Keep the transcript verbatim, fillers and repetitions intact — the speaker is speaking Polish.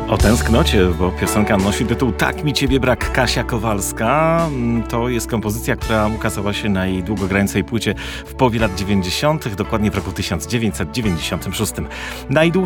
O tęsknocie, bo piosenka nosi tytuł Tak mi ciebie brak, Kasia Kowalska. To jest kompozycja, która ukazała się na jej długogrającej płycie w połowie lat dziewięćdziesiątych, dokładnie w roku tysiąc dziewięćset dziewięćdziesiątym szóstym. Najdłuższa